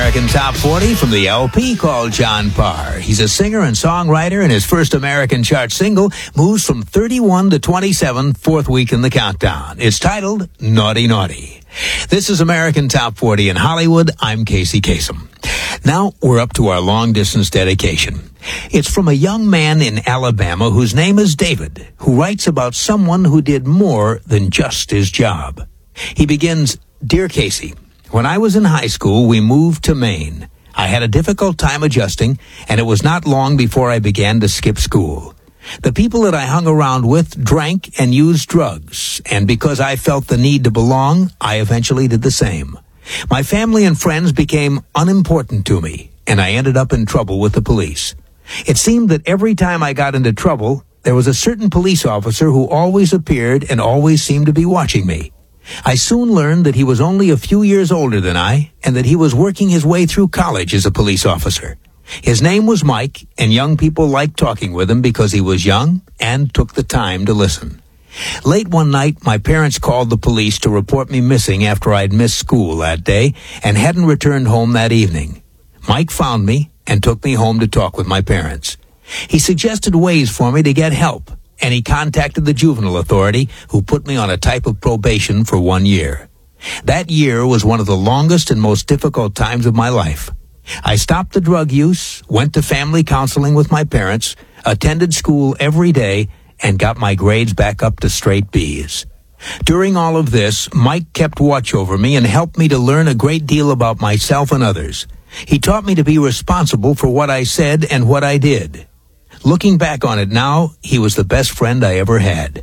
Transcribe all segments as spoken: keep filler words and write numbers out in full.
American Top forty from the L P called John Parr. He's a singer and songwriter, and his first American chart single moves from thirty-one to twenty-seven, fourth week in the countdown. It's titled Naughty Naughty. This is American Top forty in Hollywood. I'm Casey Kasem. Now we're up to our long-distance dedication. It's from a young man in Alabama whose name is David, who writes about someone who did more than just his job. He begins, Dear Casey, when I was in high school, we moved to Maine. I had a difficult time adjusting, and it was not long before I began to skip school. The people that I hung around with drank and used drugs, and because I felt the need to belong, I eventually did the same. My family and friends became unimportant to me, and I ended up in trouble with the police. It seemed that every time I got into trouble, there was a certain police officer who always appeared and always seemed to be watching me. I soon learned that he was only a few years older than I, and that he was working his way through college as a police officer. His name was Mike, and young people liked talking with him because he was young and took the time to listen. Late one night, my parents called the police to report me missing after I'd missed school that day and hadn't returned home that evening. Mike found me and took me home to talk with my parents. He suggested ways for me to get help, and he contacted the juvenile authority, who put me on a type of probation for one year. That year was one of the longest and most difficult times of my life. I stopped the drug use, went to family counseling with my parents, attended school every day, and got my grades back up to straight B's. During all of this, Mike kept watch over me and helped me to learn a great deal about myself and others. He taught me to be responsible for what I said and what I did. Looking back on it now, he was the best friend I ever had.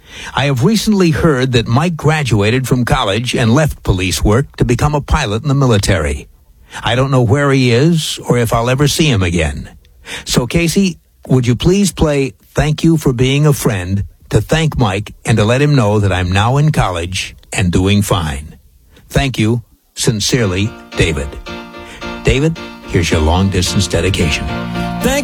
I have recently heard that Mike graduated from college and left police work to become a pilot in the military. I don't know where he is or if I'll ever see him again. So, Casey, would you please play Thank You for Being a Friend to thank Mike and to let him know that I'm now in college and doing fine. Thank you. Sincerely, David. David, here's your long-distance dedication.